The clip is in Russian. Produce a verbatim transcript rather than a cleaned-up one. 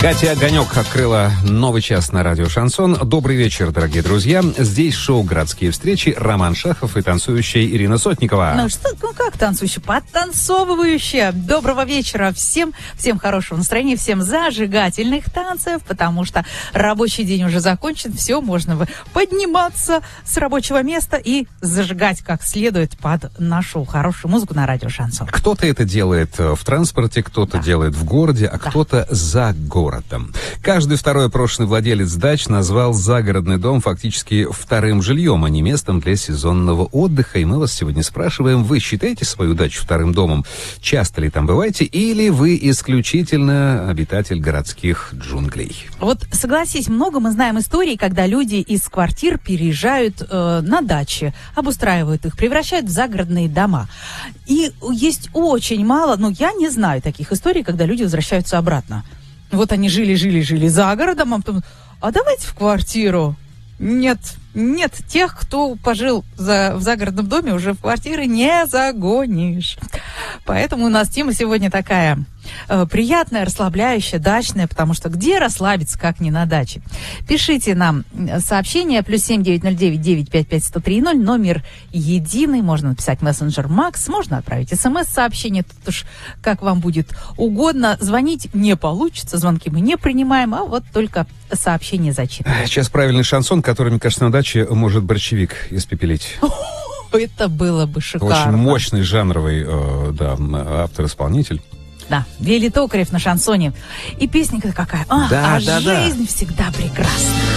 Катя Огонек открыла новый час на радио «Шансон». Добрый вечер, дорогие друзья. Здесь шоу «Городские встречи». Роман Шахов и танцующая Ирина Сотникова. Ну что, ну как танцующая? Подтанцовывающая. Доброго вечера всем. Всем хорошего настроения, всем зажигательных танцев, потому что рабочий день уже закончен. Все, можно подниматься с рабочего места и зажигать как следует под нашу хорошую музыку на радио «Шансон». Кто-то это делает в транспорте, кто-то Да. делает в городе, а Да. кто-то за городом. Каждый второй прошлый владелец дач назвал загородный дом фактически вторым жильем, а не местом для сезонного отдыха. И мы вас сегодня спрашиваем, вы считаете свою дачу вторым домом? Часто ли там бываете? Или вы исключительно обитатель городских джунглей? Вот согласись, много мы знаем историй, когда люди из квартир переезжают э, на дачи, обустраивают их, превращают в загородные дома. И есть очень мало, ну я не знаю таких историй, когда люди возвращаются обратно. Вот они жили-жили-жили за городом, а потом, а давайте в квартиру. Нет, нет, тех, кто пожил за, в загородном доме, уже в квартиры не загонишь. Поэтому у нас тема сегодня такая э, приятная, расслабляющая, дачная, потому что где расслабиться, как не на даче. Пишите нам сообщение плюс семь девять ноль девять девять пять пять сто три ноль, номер единый, можно написать мессенджер Макс, можно отправить смс-сообщение, тут уж как вам будет угодно. Звонить не получится, звонки мы не принимаем, а вот только сообщение зачитываем. Сейчас правильный шансон, который, мне кажется, на даче может борщевик испепелить. Это было бы шикарно. Очень мощный жанровый э, да, автор-исполнитель. Да, Вилли Токарев на шансоне. И песня какая. А, Да, а да, да. жизнь всегда прекрасна.